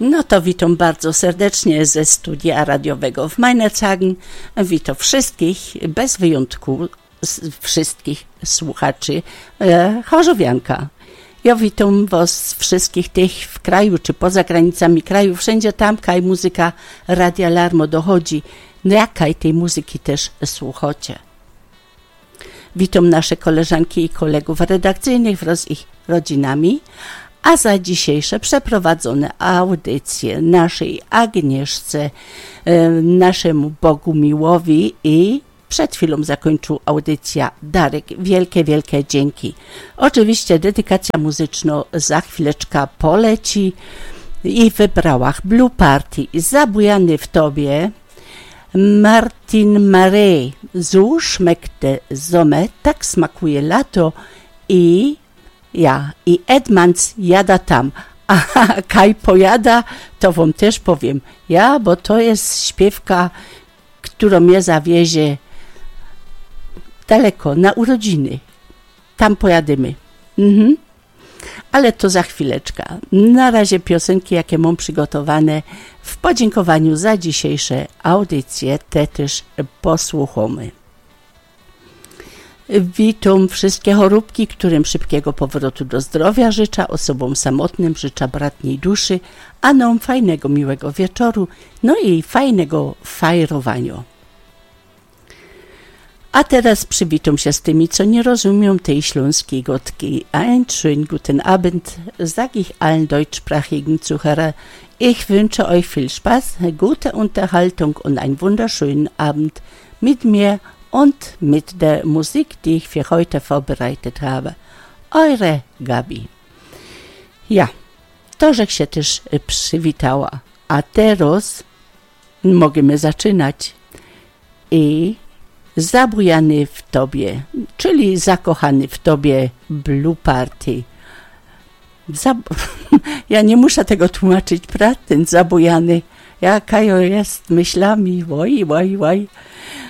No to witam bardzo serdecznie ze studia radiowego w Meinerzhagen. Witam wszystkich, bez wyjątku wszystkich słuchaczy Chorzowianka. Ja witam was wszystkich tych w kraju czy poza granicami kraju, wszędzie tam, kaj muzyka Radia Larmo dochodzi, no jakaj tej muzyki też słuchacie. Witam nasze koleżanki i kolegów redakcyjnych wraz z ich rodzinami, a za dzisiejsze przeprowadzone audycje naszej Agnieszce, naszemu Bogu Miłowi i przed chwilą zakończył audycja Darek. Wielkie, wielkie dzięki. Oczywiście dedykacja muzyczna za chwileczkę poleci i wybrałach Blue Party, Zabujany w Tobie, Martin Marey, so schmeckt der Sommer, tak smakuje lato i Edmonds jada tam. A kaj pojada, to wam też powiem. Ja, bo to jest śpiewka, która mnie zawiezie daleko, na urodziny. Tam pojadymy. Ale to za chwileczkę. Na razie piosenki, jakie mam przygotowane w podziękowaniu za dzisiejsze audycje, te też posłuchamy. Witam wszystkie choróbki, którym szybkiego powrotu do zdrowia życzę, osobom samotnym życzę bratniej duszy, a nam fajnego, miłego wieczoru, no i fajnego fajrowania. A teraz przywitam się z tymi, co nie rozumią tej śląskiej gotki. Einen schönen guten Abend, sag ich allen deutschsprachigen Zuhörer. Ich wünsche euch viel Spaß, gute Unterhaltung und einen wunderschönen Abend mit mir und mit der Musik, die ich für heute vorbereitet habe. Eure Gabi. Ja, to żech się też przywitała. A teraz możemy zaczynać. I Zabujany w Tobie, czyli Zakochany w Tobie Blue Party. Ja nie muszę tego tłumaczyć, prawda? Ten zabujany, jaka jest myślami, oj.